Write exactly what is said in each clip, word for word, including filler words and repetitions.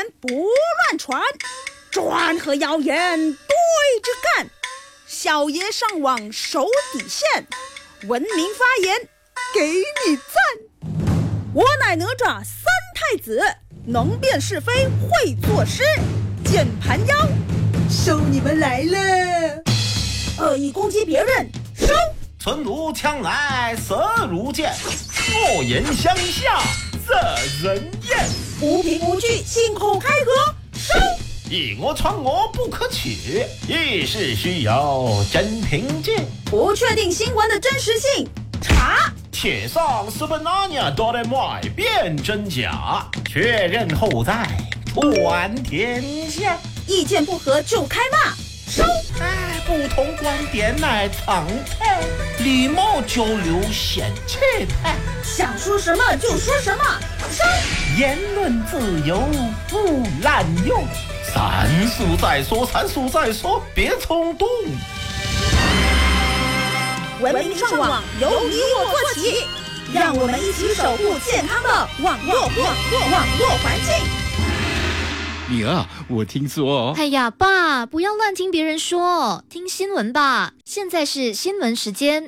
不乱传，专和谣言对着干。小爷上网守底线，文明发言给你赞。我乃哪吒三太子，能辨是非会作诗，键盘妖收你们来了。恶意攻击别人收。 存如枪来色如剑，恶言相向惹人厌。 无凭无据信口开河收。 以讹传讹不可取，遇事需有真凭据。 不确定新闻的真实性查。 铁上是本那年哆来麦辨真假，确认后再传天下。 意见不合就开骂收。 哎，不同观点乃常态，礼貌交流显气派。 想说什么就说什么收。 言论自由不滥用，三思再说，三思再说，别冲动。 文明上网由你我做起，让我们一起守护健康的网络网络网络环境。 女儿，我听说…… 哎呀，爸，不要乱听别人说，听新闻吧。现在是新闻时间。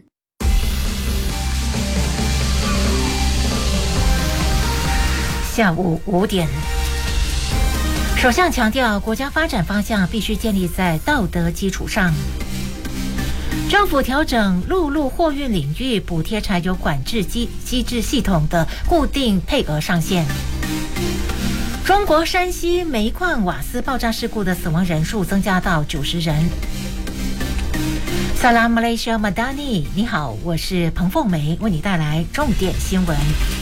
下午五点，首相强调，国家发展方向必须建立在道德基础上。政府调整陆路货运领域补贴柴油管制机机制系统的固定配额上限。中国山西煤矿瓦斯爆炸事故的死亡人数增加到九十人。Salam Malaysia Madani， 你好，我是彭凤梅，为你带来重点新闻。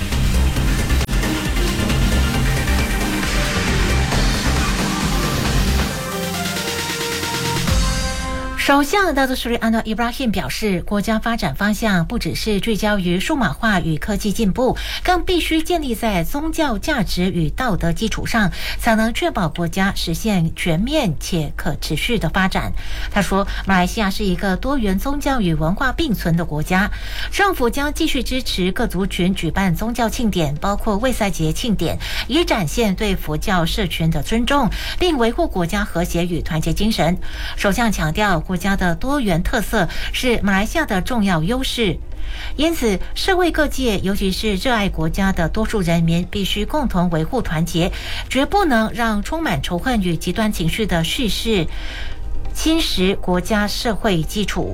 首相大多数安诺伊布拉辛表示，国家发展方向不只是聚焦于数码化与科技进步，更必须建立在宗教价值与道德基础上，才能确保国家实现全面且可持续的发展。他说，马来西亚是一个多元宗教与文化并存的国家，政府将继续支持各族群举办宗教庆典，包括卫赛节庆典，以展现对佛教社群的尊重，并维护国家和谐与团结精神。首相强调，国家的多元特色是马来西亚的重要优势，因此社会各界，尤其是热爱国家的多数人民，必须共同维护团结，绝不能让充满仇恨与极端情绪的叙事侵蚀国家社会基础。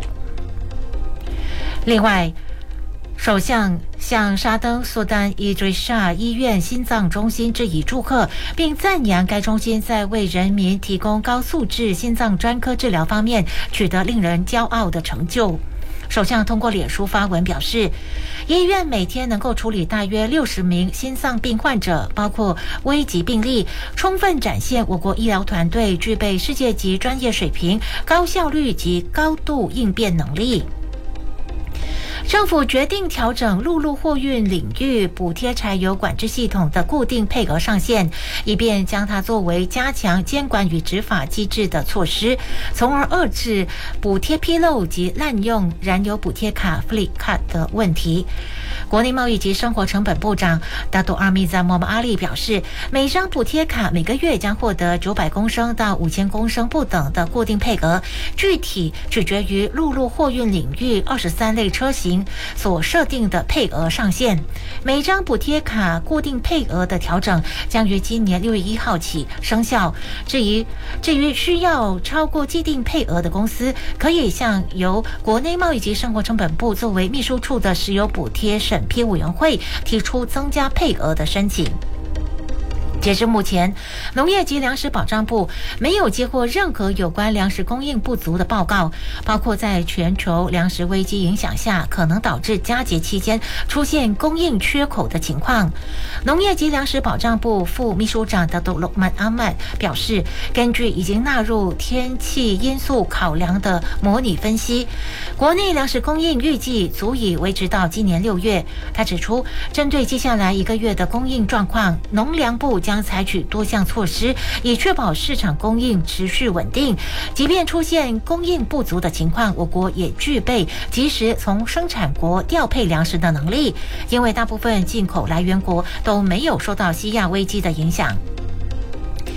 另外，首相向沙登苏丹伊追沙医院心脏中心致以祝贺，并赞扬该中心在为人民提供高素质心脏专科治疗方面取得令人骄傲的成就。首相通过脸书发文表示，医院每天能够处理大约六十名心脏病患者，包括危急病例，充分展现我国医疗团队具备世界级专业水平、高效率及高度应变能力。政府决定调整陆路货运领域补贴柴油管制系统的固定配额上限，以便将它作为加强监管与执法机制的措施，从而遏制补贴纰漏及滥用燃油补贴卡 Fleet Card 的问题。国内贸易及生活成本部长达多阿米赞莫姆阿利表示，每张补贴卡每个月将获得九百公升到五千公升不等的固定配额，具体取决于陆路货运领域二十三类车型所设定的配额上限。每张补贴卡固定配额的调整将于今年六月一号起生效。至于至于需要超过既定配额的公司，可以向由国内贸易及生活成本部作为秘书处的石油补贴审批委员会提出增加配额的申请。截至目前，农业及粮食保障部没有接获任何有关粮食供应不足的报告，包括在全球粮食危机影响下可能导致佳节期间出现供应缺口的情况。农业及粮食保障部副秘书长达多洛曼阿曼表示，根据已经纳入天气因素考量的模拟分析，国内粮食供应预计足以维持到今年六月。他指出，针对接下来一个月的供应状况，农粮部将将采取多项措施，以确保市场供应持续稳定。即便出现供应不足的情况，我国也具备及时从生产国调配粮食的能力，因为大部分进口来源国都没有受到西亚危机的影响。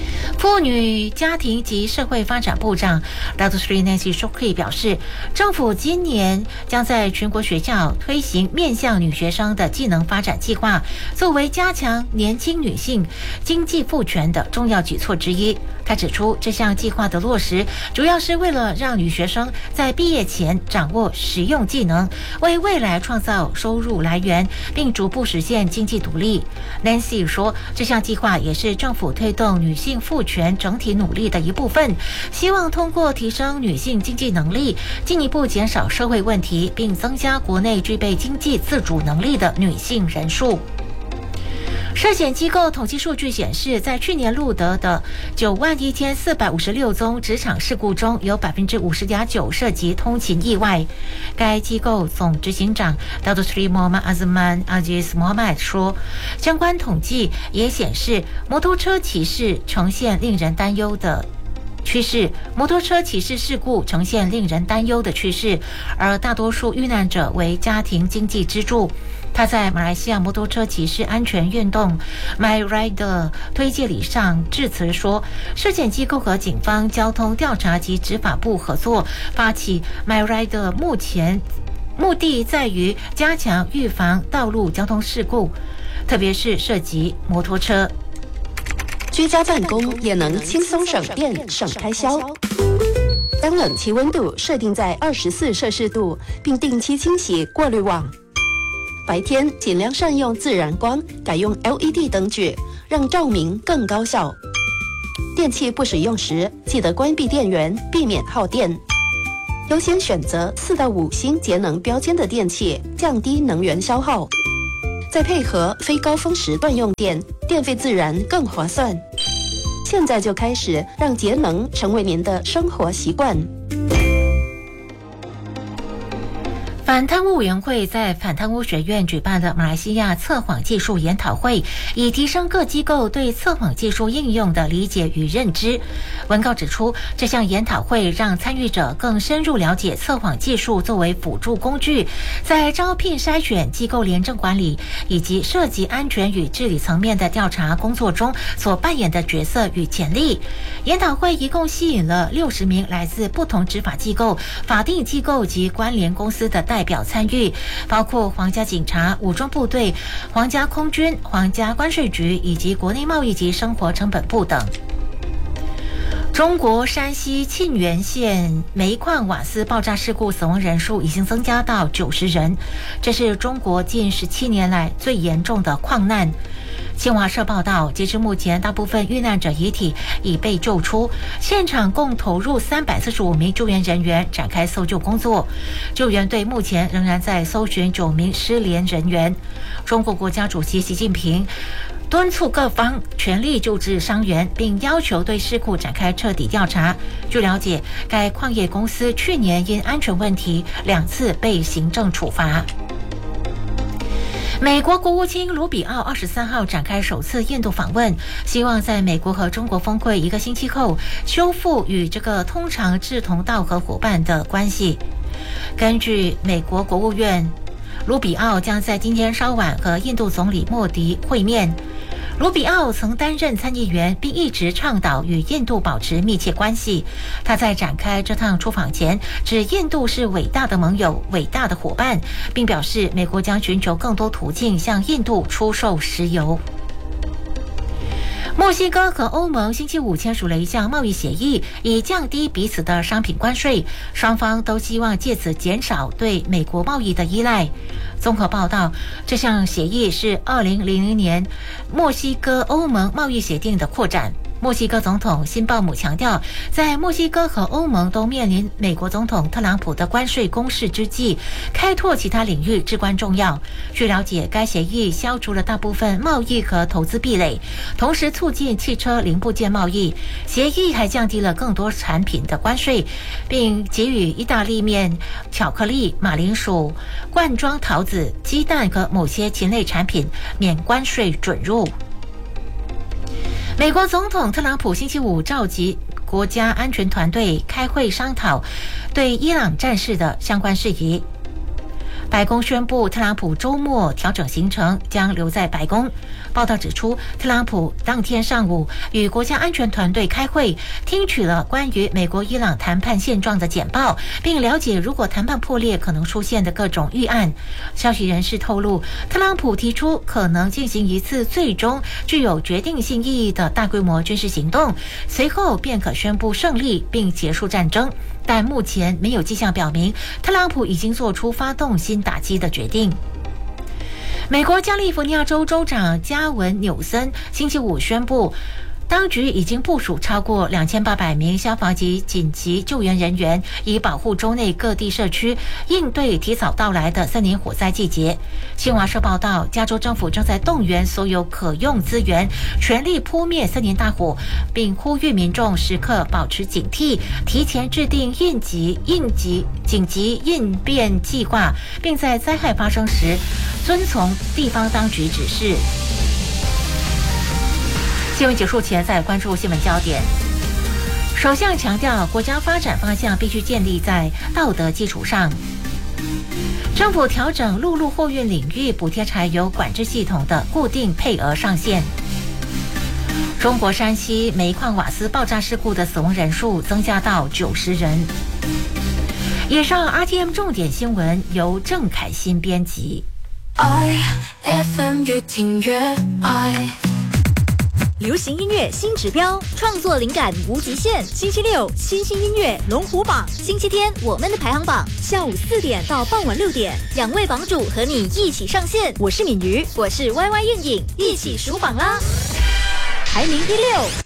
妇女家庭及社会发展部长 Doctor Nancy Shockley 表示，政府今年将在全国学校推行面向女学生的技能发展计划，作为加强年轻女性经济赋权的重要举措之一。他指出，这项计划的落实主要是为了让女学生在毕业前掌握实用技能，为未来创造收入来源，并逐步实现经济独立。Nancy 说，这项计划也是政府推动女性赋权整体努力的一部分，希望通过提升女性经济能力，进一步减少社会问题，并增加国内具备经济自主能力的女性人数。社检机构统计数据显示，在去年录得的九万一千四百五十六宗职场事故中，有百分之五十点九涉及通勤意外。该机构总执行长 Doctor Sri Muhammad Azman Aziz Muhammad 说，相关统计也显示，摩托车骑士呈现令人担忧的趋势，摩托车骑士事故呈现令人担忧的趋势，而大多数遇难者为家庭经济支柱。他在马来西亚摩托车骑士安全运动 My Rider 推介礼上致辞说，社检机构和警方交通调查及执法部合作发起 My Rider， 目前目的在于加强预防道路交通事故，特别是涉及摩托车。 居家办公也能轻松省电省开销。将冷气温度设定在二十四摄氏度，并定期清洗过滤网。白天尽量善用自然光，改用 L E D 灯具，让照明更高效。电器不使用时，记得关闭电源，避免耗电。优先选择四到五星节能标签的电器，降低能源消耗。再配合非高峰时段用电，电费自然更划算。现在就开始让节能成为您的生活习惯。 反贪污委员会在反贪污学院举办的马来西亚测谎技术研讨会，以提升各机构对测谎技术应用的理解与认知。文告指出，这项研讨会让参与者更深入了解测谎技术作为辅助工具，在招聘筛选、机构廉政管理以及涉及安全与治理层面的调查工作中所扮演的角色与潜力。研讨会一共吸引了六十名来自不同执法机构、法定机构及关联公司的代表参与，包括皇家警察、武装部队、皇家空军、皇家关税局以及国内贸易及生活成本部等。中国山西沁源县煤矿瓦斯爆炸事故死亡人数已经增加到九十人，这是中国近十七年来最严重的矿难。新华社报道，截至目前，大部分遇难者遗体已被救出，现场共投入三百四十五名救援人员展开搜救工作。救援队目前仍然在搜寻九名失联人员。中国国家主席习近平敦促各方全力救治伤员，并要求对事故展开彻底调查。据了解，该矿业公司去年因安全问题两次被行政处罚。美国国务卿卢比奥二十三号展开首次印度访问，希望在美国和中国峰会一个星期后修复与这个通常志同道合伙伴的关系。根据美国国务院，卢比奥将在今天稍晚和印度总理莫迪会面。卢比奥曾担任参议员，并一直倡导与印度保持密切关系。他在展开这趟出访前，指印度是伟大的盟友、伟大的伙伴，并表示美国将寻求更多途径向印度出售石油。墨西哥和欧盟星期五签署了一项贸易协议，以降低彼此的商品关税，双方都希望借此减少对美国贸易的依赖。综合报道，这项协议是二零零零年墨西哥欧盟贸易协定的扩展。墨西哥总统辛鲍姆强调，在墨西哥和欧盟都面临美国总统特朗普的关税攻势之际，开拓其他领域至关重要。据了解，该协议消除了大部分贸易和投资壁垒，同时促进汽车零部件贸易。协议还降低了更多产品的关税，并给予意大利面、巧克力、马铃薯、罐装桃子、鸡蛋和某些禽类产品免关税准入。美国总统特朗普星期五召集国家安全团队开会商讨对伊朗战事的相关事宜。 白宫宣布，特朗普周末调整行程，将留在白宫。报道指出，特朗普当天上午与国家安全团队开会，听取了关于美国伊朗谈判现状的简报，并了解如果谈判破裂可能出现的各种预案。消息人士透露，特朗普提出可能进行一次最终具有决定性意义的大规模军事行动，随后便可宣布胜利并结束战争。但目前没有迹象表明特朗普已经做出发动新打击的决定。美国加利福尼亚州州长加文纽森星期五宣布，当局已经部署超过两千八百名消防及紧急救援人员，以保护州内各地社区，应对提早到来的森林火灾季节。新华社报道，加州政府正在动员所有可用资源，全力扑灭森林大火，并呼吁民众时刻保持警惕，提前制定应急、应急、紧急应变计划，并在灾害发生时遵从地方当局指示。新闻结束前，再关注新闻焦点。首相强调，国家发展方向必须建立在道德基础上。政府调整陆路货运领域补贴柴油管制系统的固定配额上限。中国山西煤矿瓦斯爆炸事故的死亡人数增加到九十人。以上 R T M 重点新闻由郑凯欣编辑。 I F M 越听越爱。 流行音乐新指标，创作灵感无极限。星期六新兴音乐龙虎榜，星期天我们的排行榜，下午四点到傍晚六点，两位榜主和你一起上线。我是敏瑜，我是 Y Y 硬颖，一起数榜啦！排名第六。